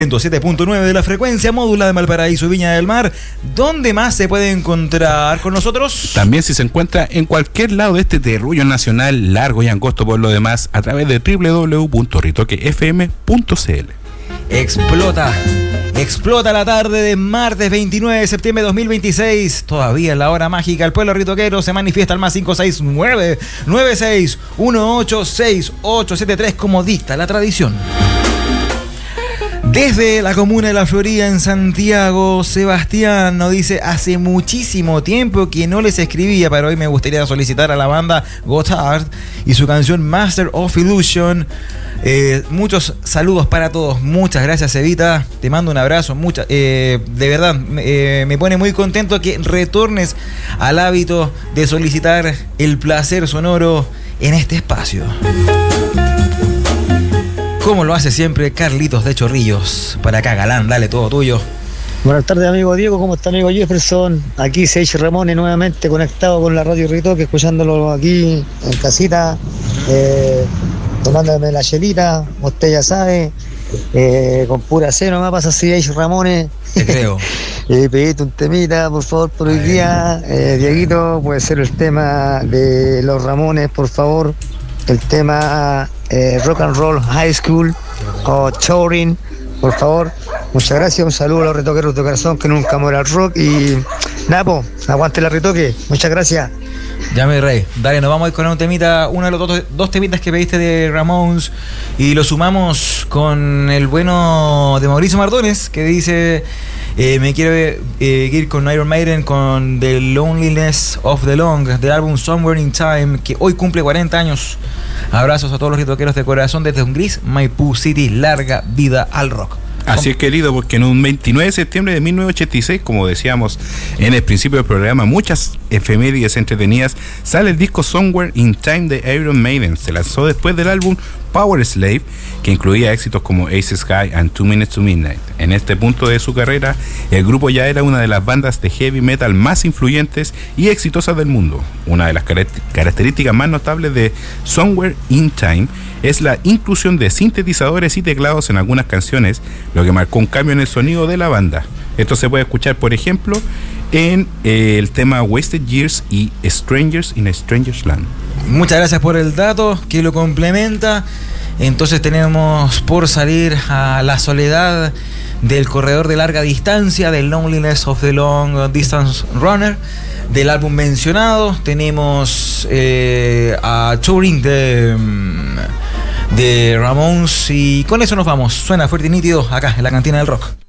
107.9 de la frecuencia módula de Valparaíso, Viña del Mar. ¿Dónde más se puede encontrar con nosotros? También si se encuentra en cualquier lado de este terruño nacional largo y angosto por lo demás a través de www.ritoquefm.cl. Explota la tarde de martes 29 de septiembre de 2026. Todavía en la hora mágica. El pueblo ritoquero se manifiesta al más 569-96186873 como dicta la tradición. Desde la comuna de La Florida, en Santiago, Sebastián nos dice: hace muchísimo tiempo que no les escribía, pero hoy me gustaría solicitar a la banda Gotthard y su canción Master of Illusion. Muchos saludos para todos. Muchas gracias, Evita. Te mando un abrazo. De verdad, me pone muy contento que retornes al hábito de solicitar el placer sonoro en este espacio. Como lo hace siempre Carlitos de Chorrillos. Para acá, Galán, dale, todo tuyo. Buenas tardes, amigo Diego, ¿cómo está, amigo Jefferson? Aquí Seix Ramones nuevamente conectado con la radio Ritoque, escuchándolo aquí en casita, tomándome la chelita, usted ya sabe, con pura C nomás pasa Seix Ramones. Te creo. Pedite un temita, por favor, por hoy día. Dieguito, puede ser el tema de los Ramones, por favor. El tema Rock and Roll High School o Touring, por favor. Muchas gracias, un saludo a los ritoqueros de corazón que nunca muera el rock y Napo, aguante la Ritoque, muchas gracias. Ya me rey, dale, nos vamos a ir con un temita, uno de los dos temitas que pediste de Ramones y lo sumamos con el bueno de Mauricio Mardones que dice: me quiero ir con Iron Maiden con The Loneliness of the Long del álbum Somewhere in Time, que hoy cumple 40 años. Abrazos a todos los ritoqueros de corazón desde un gris Maipú City. Larga vida al rock. Así es, querido, porque en un 29 de septiembre de 1986, como decíamos en el principio del programa, muchas efemérides entretenidas, sale el disco Somewhere in Time de Iron Maiden. Se lanzó después del álbum Power Slave, que incluía éxitos como Aces High and 2 Minutes to Midnight. En este punto de su carrera, el grupo ya era una de las bandas de heavy metal más influyentes y exitosas del mundo. Una de las características más notables de Somewhere in Time es la inclusión de sintetizadores y teclados en algunas canciones, lo que marcó un cambio en el sonido de la banda. Esto se puede escuchar, por ejemplo, en el tema Wasted Years y Strangers in a Stranger's Land. Muchas gracias por el dato que lo complementa. Entonces tenemos por salir a La Soledad del corredor de larga distancia, del Loneliness of the Long Distance Runner, del álbum mencionado. Tenemos a Touring de Ramones y con eso nos vamos. Suena fuerte y nítido acá en la Cantina del Rock.